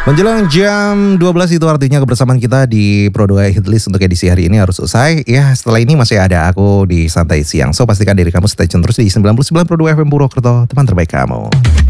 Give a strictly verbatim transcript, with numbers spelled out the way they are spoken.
Menjelang jam dua belas itu artinya kebersamaan kita di Pro dua Hitlist untuk edisi hari ini harus usai. Ya setelah ini masih ada aku di Santai Siang. So pastikan diri kamu stay tune terus di sembilan puluh sembilan Pro dua F M Purwokerto, teman terbaik kamu.